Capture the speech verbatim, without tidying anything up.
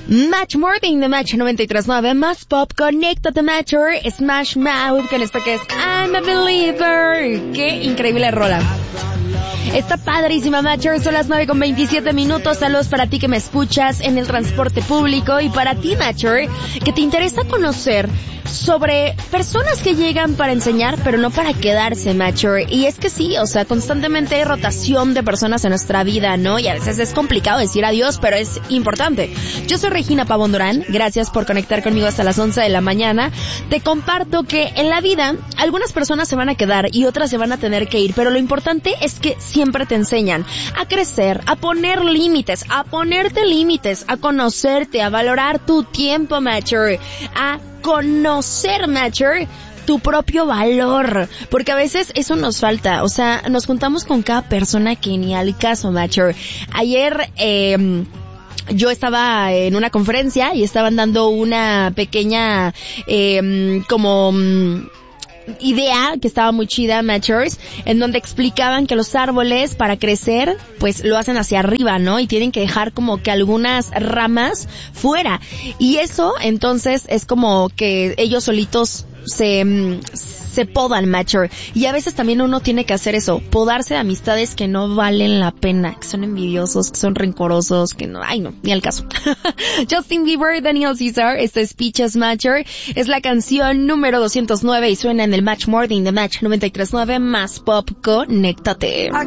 Match Morning de Match noventa y tres punto nueve, más pop, conéctate Matcher, Smash Mouth, con esto que es I'm a Believer. Qué increíble rola. Está padrísima, Matcher. Son las nueve con veintisiete minutos. Saludos para ti que me escuchas en el transporte público y para ti, Matcher, que te interesa conocer sobre personas que llegan para enseñar, pero no para quedarse, Matcher. Y es que sí, o sea, constantemente hay rotación de personas en nuestra vida, ¿no? Y a veces es complicado decir adiós, pero es importante. Yo soy Regina Pavón Durán. Gracias por conectar conmigo hasta las once de la mañana. Te comparto que en la vida algunas personas se van a quedar y otras se van a tener que ir, pero lo importante es que siempre te enseñan a crecer, a poner límites, a ponerte límites, a conocerte, a valorar tu tiempo, Matcher, a conocer, Matcher, tu propio valor, porque a veces eso nos falta, o sea, nos juntamos con cada persona que ni al caso, Matcher. Ayer, eh, yo estaba en una conferencia y estaban dando una pequeña, eh, como, idea que estaba muy chida, Matchers, en donde explicaban que los árboles para crecer pues lo hacen hacia arriba, ¿no? Y tienen que dejar como que algunas ramas fuera. Y eso entonces es como que ellos solitos se se podan, Matcher. Y a veces también uno tiene que hacer eso, podarse de amistades que no valen la pena, que son envidiosos, que son rencorosos, que no, ay no, ni al caso. Justin Bieber, Daniel Caesar, este es Peaches, Matcher, es la canción número doscientos nueve y suena en el Match Morning de Match noventa y tres punto nueve, más pop, conéctate.